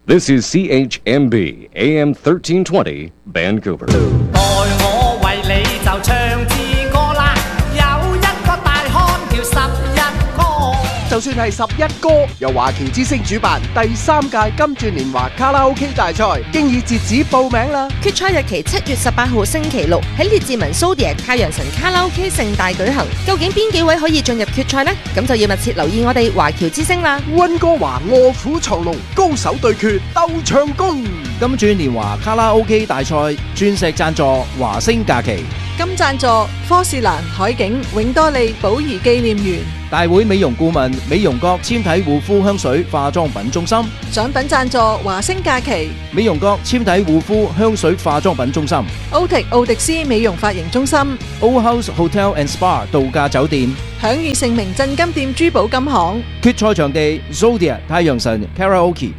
This is CHMB AM 1320 Vancouver. 待我為你就唱支歌啦，有一個大漢叫11哥。 就算係11歌，由華僑之聲主辦第3屆金鑽年華卡拉 OK 大賽，經已截止報名啦。 決賽日期7月18號星期六喺列治文 Zodiac 太陽神卡拉 OK 盛大舉行。究竟邊幾位可以進入決賽呢？咁就要密切留意我哋華僑之聲啦。 溫哥華臥虎藏龍，高手對決鬥唱功。 金鑽年華卡拉 OK 大賽鑽石贊助華星假期， 金贊助科士蘭海景永多利寶儀紀念園， 大會美容顧問美容閣纖體護膚香水化妝品中心， 獎品贊助華星假期， 美容閣纖體護膚香水化妝品中心， 奧迪斯美容髮型中心， Old House Hotel and Spa 度假酒店， 享譽盛名鎮金店珠寶金行。 決賽場地 Zodiac 太陽神 Karaoke。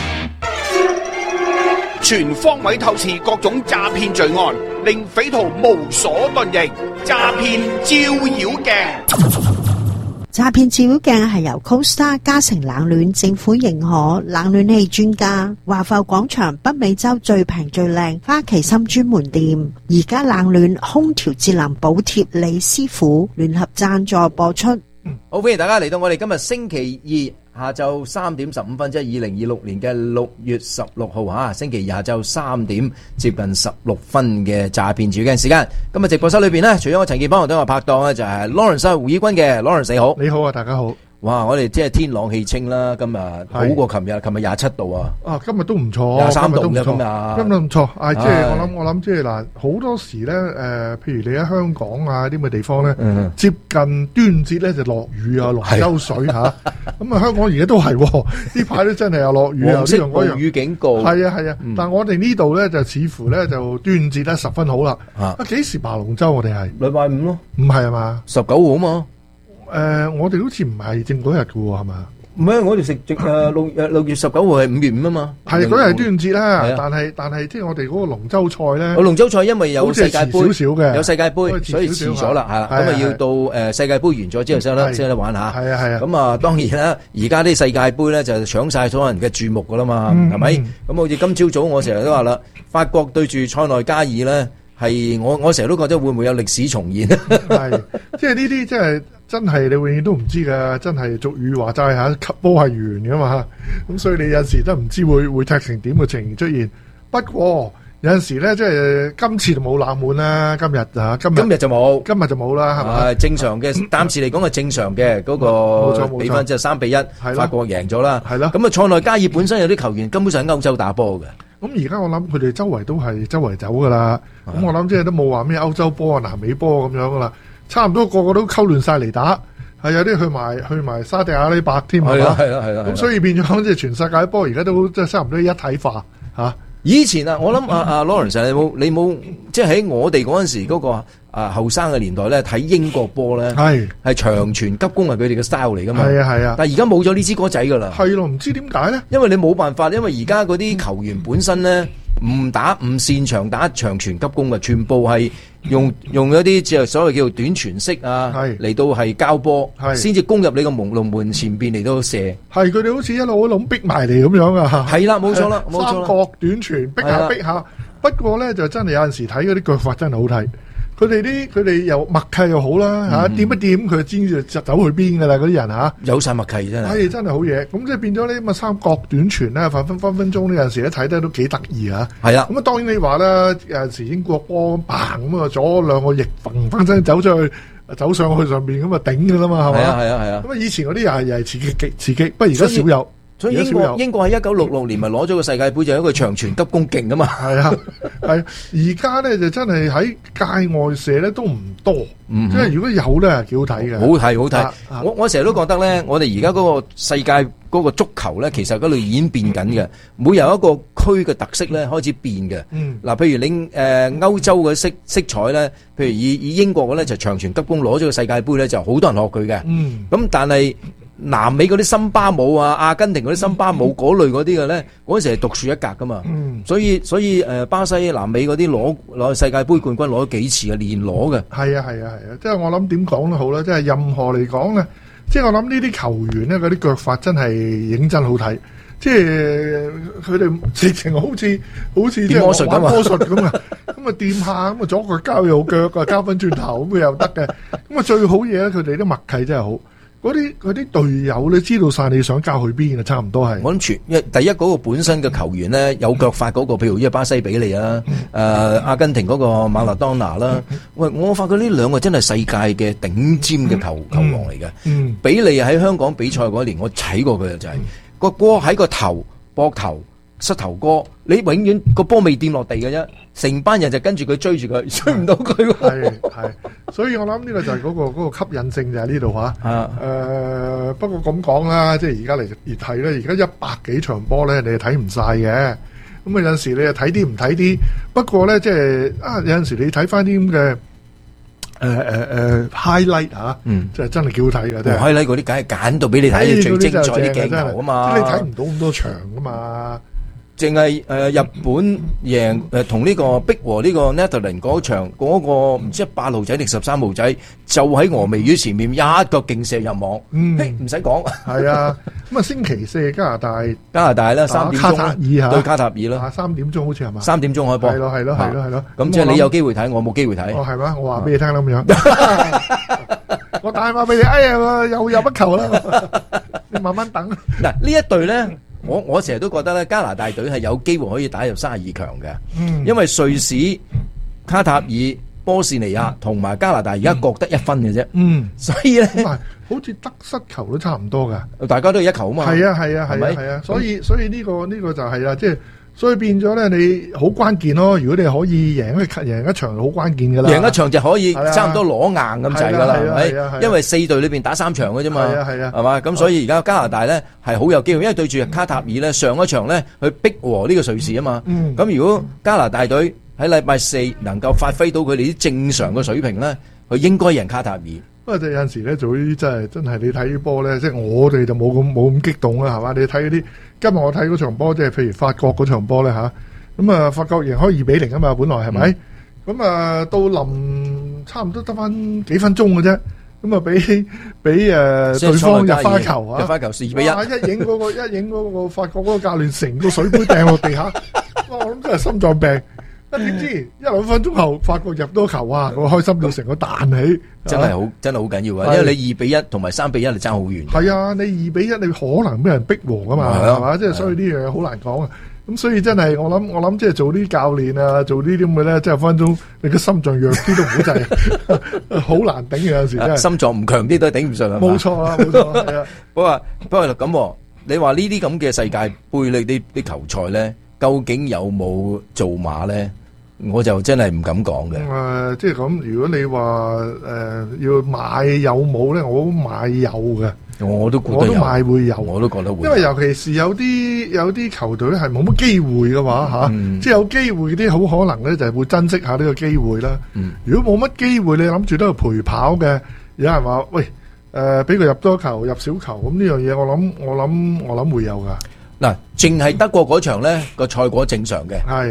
全方位透視各種詐騙罪案，令匪徒無所遁形。詐騙照妖鏡， 詐騙照妖鏡係由 Costa 嘉誠冷暖政府認可冷暖氣專家華埠廣場北美洲最平最靚花旗參專門店，而家冷暖空調節能補貼李師傅聯合贊助播出。 好，歡迎大家嚟到我哋今日星期二下晝3點15分，即係2026年嘅6月16號吓，星期二下晝3點接近16分嘅詐騙照妖鏡時間。今日直播室裏邊呢，除咗我陳健邦，我都有拍檔呢，就係 Lawrence 胡以軍嘅 Lawrence， 你好。 你好啊，大家好。 哇！我哋即係天朗氣清啦，今日好過琴日27度啊！ 啊，今日都唔錯 ，23度嘅今日唔錯。即係我諗，即係嗱，好多時咧，譬如你喺香港啊啲咁嘅地方咧，接近端節咧就落雨啊，龍舟水吓。咁啊，香港而家都係呢排都真係有落雨啊， 黃色暴雨警告。 係啊，但係我哋呢度咧就似乎咧就端節咧十分好啦。幾時爬龍舟？我哋係禮拜5咯， 唔係啊嘛 ？19號啊嘛。 我哋好似唔係正嗰日嘅喎，係嘛？ 唔係，我哋食6月19號係5月5啊嘛。 係嗰日係端午節啦，但係即係我哋嗰個龍舟賽咧。 龍舟賽因為有世界盃， 少少嘅有世界盃，所以遲咗啦，係啦。咁啊要到世界盃完咗之後先得玩下。 係啊。 咁啊當然啦，而家啲世界盃咧就搶晒所有人嘅注目噶啦嘛，係咪？咁好似今朝早我成日都話啦，法國對住塞內加爾咧，係我成日都覺得會唔會有歷史重現？ 係，即係呢啲即係。真係你永遠都唔知㗎，真係俗語話齋嚇，吸波係圓㗎嘛，咁所以你有時都唔知會踢成點嘅情形出現。不過有陣時咧，即係今次就冇冷門啦，今日就冇啦，係咪？ 正常嘅，暫時嚟講係正常嘅嗰個比分，即係3-1，法國贏咗啦。 係啦。 咁啊，塞內加爾本身有啲球員根本上喺歐洲打波嘅。 咁而家我諗佢哋周圍都係周圍走㗎啦。咁我諗即係都冇話咩歐洲波啊、南美波咁樣㗎啦。差唔多個個都溝亂晒嚟打，係有啲去埋沙地阿拉伯添，係嘛？係啦。咁所以變咗即係全世界波而家都即係差唔多一體化嚇。 以前啊，我諗阿 Lawrence 你冇即係喺我哋嗰陣時嗰個後生嘅年代咧，睇英國波咧係長傳急攻係佢哋嘅 style 嚟噶嘛。係啊。但係而家冇咗呢支歌仔噶啦。係咯，唔知點解咧？因為你冇辦法，因為而家嗰啲球員本身咧唔擅長打長傳急攻嘅，全部係用一啲即係所謂叫做短傳式啊，嚟到係交波，先至攻入你個龍門前邊嚟到射。係佢哋好似一路逼埋嚟咁樣啊！係啦，冇錯啦，冇錯。三角短傳逼下。不過咧就真係有陣時睇嗰啲腳法真係好睇。佢哋又默契又好啦嚇，掂一掂佢知就走去邊噶啦嗰啲人嚇，有晒默契真係。係真係好嘢，咁即係變咗呢咁嘅三角短傳咧，分鐘呢有陣時咧睇得都幾得意啊！係啦，咁啊當然你話啦，有陣時英國波嘭咁啊，左兩個翼嘭聲走出去，走上去上邊咁啊頂噶啦嘛，係嘛？係啊！咁啊以前嗰啲又係刺激，不過而家少有。所以英國喺1966年咪攞咗個世界盃，就係一個長傳急攻勁啊嘛。係啊，而家咧就真係喺界外射咧都唔多，即係如果有咧幾好睇嘅。好睇。我成日都覺得咧，我哋而家嗰個世界嗰個足球咧，其實嗰度已經變緊嘅，每有一個區嘅特色咧開始變嘅。嗱，譬如你歐洲嘅色彩咧，譬如以英國嘅咧就長傳急攻攞咗個世界盃咧，就好多人學佢嘅。咁但係南美嗰啲森巴舞啊，阿根廷嗰啲森巴舞嗰類嗰啲嘅咧，嗰陣時係獨樹一格噶嘛。所以巴西、南美嗰啲攞世界盃冠軍攞咗幾次嘅，連攞嘅。係啊，即係我諗點講都好啦，即係任何嚟講咧，即係我諗呢啲球員咧嗰啲腳法真係認真好睇。 即係佢哋直情好似即係魔術咁玩魔術咁啊！咁啊掂下，咁啊左腳交右腳啊，交翻轉頭咁又得嘅。咁啊最好嘢咧，佢哋啲默契真係好。嗰啲隊友你知道晒你想交去邊嘅，差唔多係。 我諗第一嗰個本身嘅球員咧有腳法嗰個，譬如依個巴西比利啦，阿根廷嗰個馬勒當拿啦。喂，我發覺呢兩個真係世界嘅頂尖嘅球王嚟嘅。比利喺香港比賽嗰年，我睇過佢就係個波喺個頭、膊頭、膝頭哥，你永遠個波未掂落地嘅啫，成班人就跟住佢追住佢，追唔到佢。 係，所以我諗呢個就係嗰個吸引性就喺呢度嚇。不過咁講啦，即係而家嚟睇咧，而家100幾場波咧，你係睇唔晒嘅。咁啊有陣時你又睇啲唔睇啲。不過咧，即係有陣時你睇翻啲咁嘅highlight 嚇，即係真係幾好睇嘅。 highlight 嗰啲梗係揀到俾你睇最精彩啲鏡頭啊嘛， 即係你睇唔到咁多場噶嘛。 淨係日本贏同呢個逼和呢個 Netherlands 嗰場嗰個唔知係8號仔定13號仔，就喺峨眉魚前面一個勁射入網，唔使講。係啊，咁啊星期4加拿大啦3點鐘對卡塔爾啦 ，3點鐘好似係嘛 ？3點鐘開波。 係咯。 咁即係你有機會睇，我冇機會睇。 哦，係咩？我話俾你聽啦咁樣。我打電話俾你，哎呀，又入一球啦！你慢慢等。 嗱，呢一隊咧。我成日都覺得咧，加拿大隊係有機會可以打入32強嘅，因為瑞士、卡塔爾、波士尼亞同埋加拿大而家各得1分嘅啫，所以咧， 好似得失球都差唔多噶， 大家都係1球啊嘛。 係啊，所以呢個就係啦，即係所以變咗咧，你好關鍵咯。如果你可以贏一場，好關鍵噶啦， 贏一場就可以差唔多攞硬咁滯噶啦，係咪？因為4隊裏邊打3場嘅啫嘛，係嘛？咁所以而家加拿大咧係好有機會，因為對住卡塔爾咧上一場咧去逼和呢個瑞士啊嘛。咁如果加拿大隊喺禮拜4能夠發揮到佢哋啲正常嘅水平咧，佢應該贏卡塔爾。 不過就有陣時咧做呢啲真係你睇啲波咧，即係我哋就冇咁激動啦，係嘛？你睇嗰啲今日我睇嗰場波，即係譬如法國嗰場波咧嚇，咁啊法國贏開2-0啊嘛，本來係咪？咁啊到臨差唔多得翻幾分鐘嘅啫，咁啊俾對方入花球啊， 入花球2-1。 一影嗰個法國嗰個教練成個水杯掟落地下，我諗真係心臟病。點知1-2分鐘後法國入多球啊！我開心到成個彈起， 真係好緊要啊！因為你2-1同埋3-1你爭好遠。 係啊，你2-1你可能俾人逼和噶嘛，係嘛？即係所以呢樣嘢好難講啊！咁所以真係我諗即係做啲教練啊，做呢啲咁嘅咧，即係分鐘你個心臟弱啲都唔好滯，好難頂嘅有陣時真係。 心臟唔強啲都頂唔順啊！ 冇錯啦，冇錯係啊。 不過咁，你話呢啲咁嘅世界盃呢啲球賽咧，究竟有冇做馬咧？我就真係唔敢講嘅。 即係咁，如果你話要買有冇咧，我買有嘅。 我都買會有， 我都覺得會。 因為尤其是有啲球隊係冇乜機會嘅話即係有機會啲好可能咧就係會珍惜下呢個機會啦。如果冇乜機會，你諗住都係陪跑嘅，有人話喂俾佢入多球入少球，咁呢樣嘢我諗會有噶。 嗱，淨係德國嗰場咧個賽果正常嘅， 係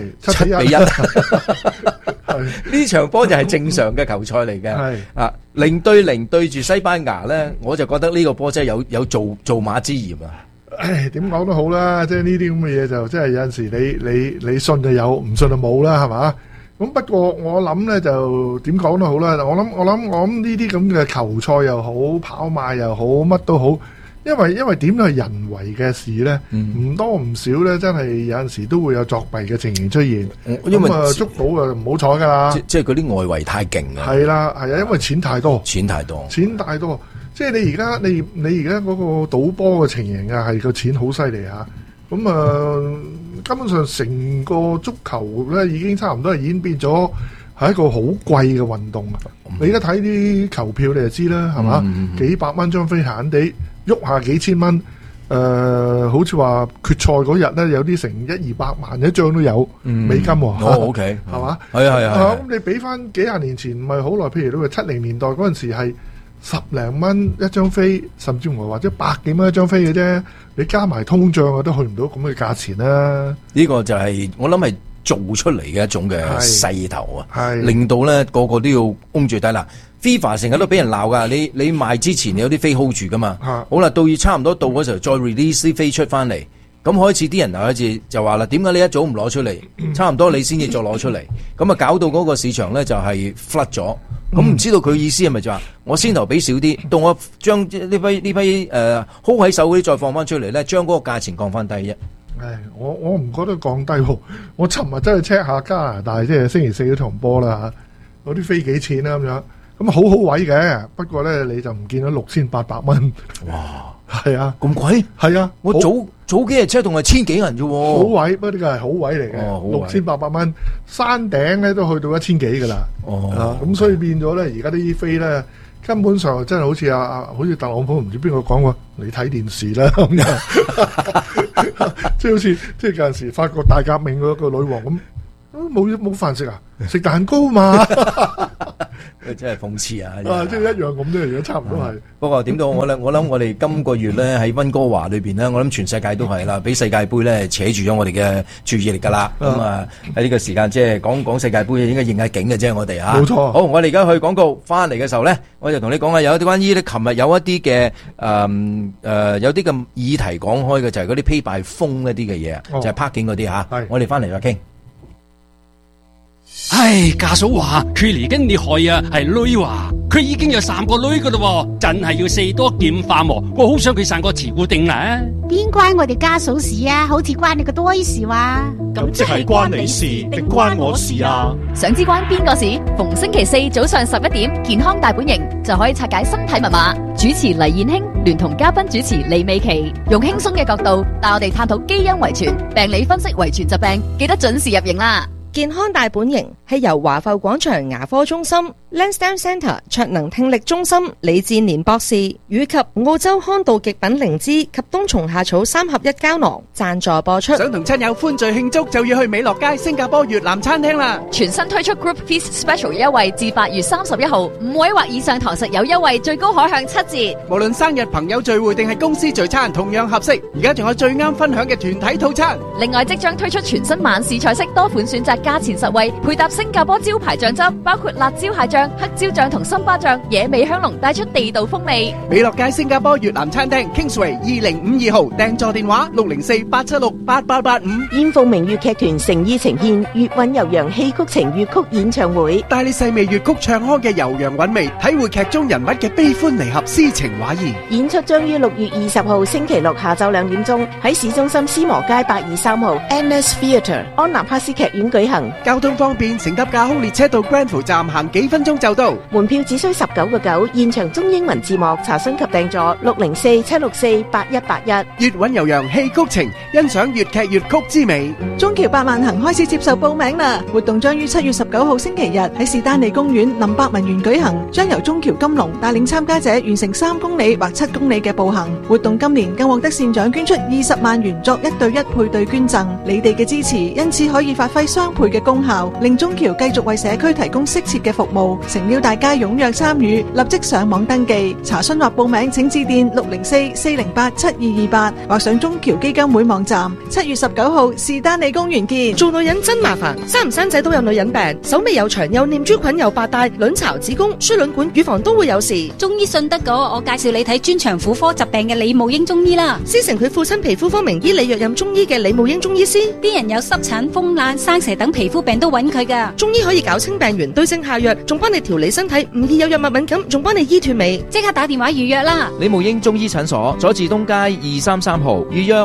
7-1。呢場波就係正常嘅球賽嚟嘅。0-0對住西班牙咧，我就覺得呢個波真係有做馬之嫌啊！ 唉，點講都好啦，即係呢啲咁嘅嘢就即係有陣時你信就有，唔信就冇啦，係嘛？咁不過我諗咧就點講都好啦，我諗呢啲咁嘅球賽又好，跑馬又好，乜都好。因為點都係人為嘅事咧，唔多唔少咧，真係有陣時都會有作弊嘅情形出現。因為捉到啊唔好彩噶啦， 即係嗰啲外圍太勁啊。 係啦，係啊，因為錢太多， 錢太多。 即係你而家嗰個賭波嘅情形啊，係個錢好犀利嚇。咁根本上成個足球咧已經差唔多係演變咗係一個好貴嘅運動啊！你而家睇啲球票你就知啦，係嘛？幾百蚊張飛閒地。喐下幾千蚊，好似話決賽嗰日咧有啲成100-200萬一張都有美金喎。 OK， 係嘛？ 係啊。 咁你俾翻幾廿年前唔係好耐，譬如你話70年代嗰陣時係10零蚊一張飛，甚至乎或者100幾蚊一張飛嘅啫。你加埋通脹啊，都去唔到咁嘅價錢啦。 呢個就係我諗係做出嚟嘅一種嘅勢頭啊，令到咧個個都要擁住底啦。FIFA 成日都俾人鬧噶，你賣之前有啲飛 hold 住噶嘛，好啦，到差唔多到嗰時候再 release 啲飛出翻嚟， 咁開始啲人開始就話啦，點解你一早唔攞出嚟？差唔多你先至再攞出嚟，咁啊搞到嗰個市場咧就係 flood 咗。咁唔知道佢意思係咪就話我先頭俾少啲，到我將呢批好喺手嗰啲再放翻出嚟咧，將嗰個價錢降翻低啫。 我唔覺得降低喎。我尋日真係 check 下加拿大，即係星期四嗰場波啦嚇，嗰啲飛幾錢啦咁樣，咁好位嘅。不過咧你就唔見到6800蚊。哇！係啊，咁貴？係啊， 我早幾日 check 同係千幾銀啫喎。 好位，不過呢個係好位嚟嘅，6800蚊，山頂咧都去到1000幾噶啦。咁所以變咗咧，而家啲飛咧根本上真係好似好似特朗普唔知邊個講過，你睇電視啦咁樣，即係好似即係有陣時法國大革命嗰個女王咁，冇飯食啊，食蛋糕嘛。 真係諷刺啊！ 即係一樣咁啫，而家差唔多係。 不過點都好，我諗我哋今個月咧喺溫哥華裏邊咧，我諗全世界都係啦，俾世界盃咧扯住咗我哋嘅注意力㗎啦。咁喺呢個時間即係講世界盃應該應下景嘅啫，我哋嚇。冇錯。好，我哋而家去廣告翻嚟嘅時候咧，我就同你講下有一啲關於咧，琴日有一啲嘅有啲咁議題講開嘅，就係嗰啲 pay by phone 一啲嘅嘢，就係 parking 嗰啲嚇。我哋翻嚟再傾。 唉，家嫂話佢嚟緊你害啊，係女話佢已經有3個女噶啦，真係要四多劍化喎。我好想佢生個慈固定啦。 邊關我哋家嫂事啊？好似關你個多事話。 咁即係關你事定關我事啊？ 想知關邊個事？逢星期4早上11點，健康大本營就可以拆解身體密碼。主持黎燕卿聯同嘉賓主持李美琪，用輕鬆嘅角度帶我哋探討基因遺傳、病理分析遺傳疾病，記得準時入營啦。 健康大本營係由華埠廣場牙科中心、Lansdowne Centre 卓能聽力中心李志年博士以及澳洲康道極品靈芝及冬蟲夏草3合1膠囊贊助播出。 想同親友歡聚慶祝，就要去美樂街新加坡越南餐廳啦！ 全新推出 Group Feast Special 優惠至8月31號，5位或以上堂食有優惠，最高可享7折。 無論生日、朋友聚會定係公司聚餐，同樣合適。而家仲有最啱分享嘅團體套餐。 另外，即將推出全新晚市菜式，多款選擇，價錢實惠，配搭新加坡招牌醬汁，包括辣椒蟹醬、黑椒醬同森巴醬，野味香濃，帶出地道風味。 美樂街新加坡越南餐廳 Kingsway 2052號，訂座電話604-876-8885。 燕鳳明粵劇團誠意呈現粵韻悠揚戲曲情粵曲演唱會， 帶你細味粵曲唱腔嘅悠揚韻味，體會劇中人物嘅悲歡離合、詩情畫意。 演出將於6月20號星期六下晝2點鐘喺市中心斯摩街823號 NS Theatre 安納帕斯劇院舉行。 交通方便，乘搭架空列車到 Granville 站行幾分鐘就到。 門票只需19.9，現場中英文字幕，查詢及訂座604-764-8181。 粵韻悠揚戲曲情，欣賞粵劇粵曲之美。 中橋百萬行開始接受報名啦！活動將於7月19號星期日喺士丹利公園林百文園舉行，將由中橋金龍帶領參加者完成3公里或7公里嘅步行。活動今年更獲得善長捐出20萬元作1對1配對捐贈。你哋嘅支持，因此可以發揮雙倍嘅功效，令中橋繼續為社區提供適切嘅服務。誠邀大家踴躍參與，立即上網登記查詢或報名，請致電604-408-7228或上中橋基金會網站。7月19號士丹利公園見。 做女人真麻煩，生唔生仔都有女人病，手尾有長，有念珠菌，有白帶，卵巢、子宮、輸卵管、乳房都會有事。 中醫信得過，我介紹你睇專長婦科疾病嘅李慕英中醫啦。 師承佢父親皮膚科名醫李若任中醫嘅李慕英中醫師， 啲人有濕疹、風癩、生蛇等皮膚病都揾佢噶。 中醫可以搞清病源，對症下藥，仲幫你調理身體，唔易有藥物敏感，仲幫你醫脫尾。 即刻打電話預約啦！ 李慕英中醫診所，佐治東街233號，預約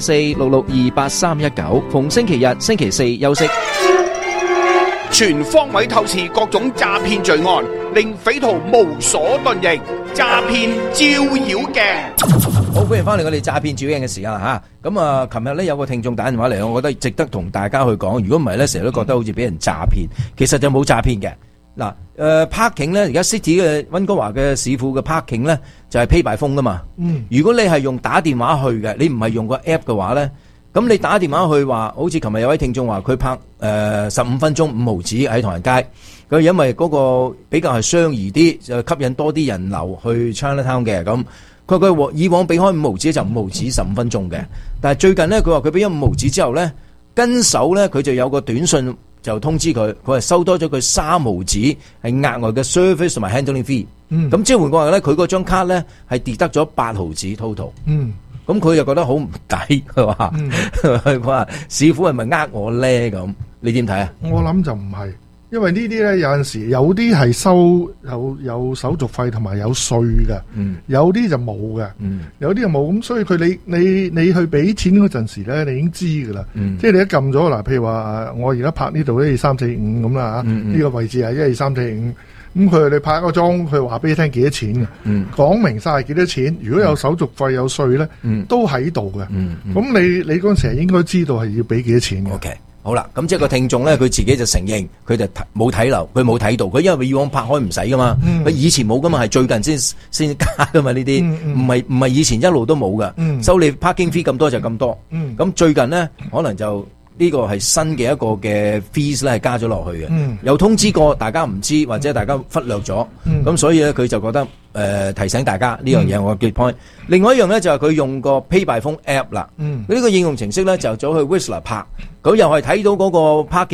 604-662-8319，逢星期日、星期4休息。 全方位透視各種詐騙罪案，令匪徒無所遁形。詐騙照妖鏡。 好，歡迎翻嚟我哋詐騙照妖鏡嘅時間啦吓。咁啊，琴日咧有個聽眾打電話嚟，我覺得值得同大家去講。如果唔係咧，成日都覺得好似俾人詐騙，其實就冇詐騙嘅。嗱，parking 咧，而家 City 嘅溫哥華嘅市府嘅 parking 咧，就係 pay by phone 噶嘛。如果你係用打電話去嘅，你唔係用個 app 嘅話咧，咁你打電話去話，好似琴日有位聽眾話佢拍15分鐘5毫子喺唐人街，佢因為嗰個比較係相宜啲，就吸引多啲人流去 Chinatown 嘅咁。佢以往俾開5毫子就5毫子15分鐘嘅，但係最近咧佢話佢俾咗5毫子之後咧，跟手咧佢就有個短信就通知佢係收多咗佢3毫子係額外嘅 service 同埋 handling fee。咁即係換句話咧，佢嗰張卡咧係跌得咗8毫子 total。 咁佢就覺得好唔抵，佢話佢話市府係咪呃我咧咁？你點睇啊？ 我諗就唔係。因為呢啲咧有陣時有啲係收有手續費同埋有稅嘅，有啲就冇嘅，有啲就冇咁，所以佢你去俾錢嗰陣時咧，你已經知噶啦，即係你一撳咗嗱，譬如話我而家拍呢度1、2、3、4、5咁啦嚇，呢個位置係1、2、3、4、5，咁佢你拍一個鐘，佢話俾你聽幾多錢嘅，講明晒幾多錢，如果有手續費有稅咧，都喺度嘅，咁你嗰陣時係應該知道係要俾幾多錢嘅。 Okay. 好啦，咁即係個聽眾咧，佢自己就承認，佢就冇睇漏，佢冇睇到，佢因為以往拍開唔使噶嘛，佢以前冇噶嘛，係最近先加噶嘛呢啲，唔係以前一路都冇噶，收你 parking fee 咁多就咁多，咁最近咧可能就呢個係新嘅一個嘅 fees 咧係加咗落去嘅，有通知過大家唔知或者大家忽略咗，咁所以咧佢就覺得提醒大家呢樣嘢我嘅 point。另外一樣咧就係佢用個 Pay by Phone app 啦，呢個應用程式咧就走去 Whistler 拍，佢又係睇到嗰個 parking